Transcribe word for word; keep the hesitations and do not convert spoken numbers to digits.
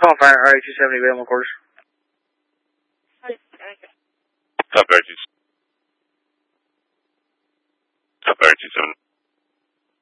Call fire, R two seventy, available quarters. Top R two. Top R two seventy.